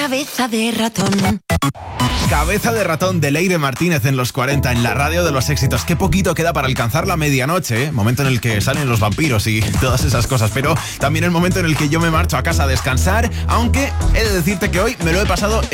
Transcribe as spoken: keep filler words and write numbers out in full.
Cabeza de ratón. Cabeza de ratón de Leire Martínez en los cuarenta, en la radio de los éxitos. Qué poquito queda para alcanzar la medianoche, ¿eh? Momento en el que salen los vampiros y todas esas cosas, pero también el momento en el que yo me marcho a casa a descansar, aunque he de decirte que hoy me lo he pasado